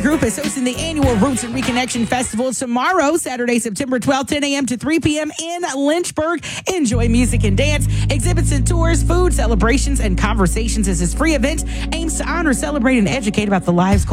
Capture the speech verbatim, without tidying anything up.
Group is hosting the annual Roots and Reconnection Festival tomorrow, Saturday, September twelfth, ten a.m. to three p.m. in Lynchburg. Enjoy music and dance, exhibits and tours, food, celebrations, and conversations as this free event aims to honor, celebrate, and educate about the lives,